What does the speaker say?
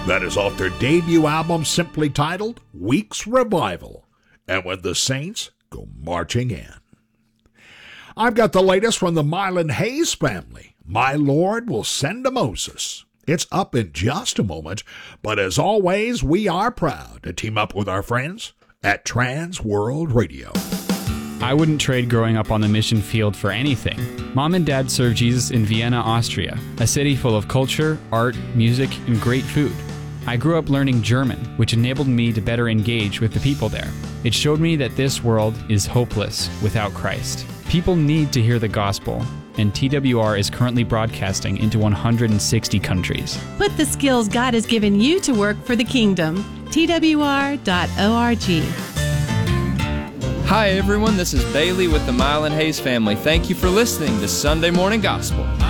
That is off their debut album simply titled Weeks Revival, and when the saints go marching in. I've got the latest from the Mylan Hayes family. My Lord will send a Moses. It's up in just a moment, but as always, we are proud to team up with our friends at Trans World Radio. I wouldn't trade growing up on the mission field for anything. Mom and Dad served Jesus in Vienna, Austria, a city full of culture, art, music, and great food. I grew up learning German, which enabled me to better engage with the people there. It showed me that this world is hopeless without Christ. People need to hear the gospel, and TWR is currently broadcasting into 160 countries. Put the skills God has given you to work for the kingdom. TWR.org. Hi everyone, this is Bailey with the Mylan Hayes family. Thank you for listening to Sunday Morning Gospel.